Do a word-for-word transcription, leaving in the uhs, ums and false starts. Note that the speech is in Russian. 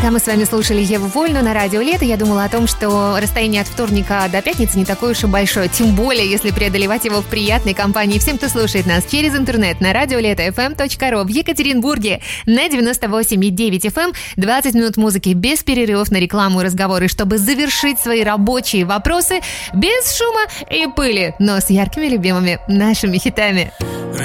Пока мы с вами слушали Еву Вольну на радио Лето, я думала о том, что расстояние от вторника до пятницы не такое уж и большое. Тем более, если преодолевать его в приятной компании. Всем, кто слушает нас через интернет на радио лето эф эм точка ру в Екатеринбурге на девяносто восемь и девять эф эм. двадцать минут музыки без перерывов на рекламу и разговоры, чтобы завершить свои рабочие вопросы без шума и пыли, но с яркими любимыми нашими хитами.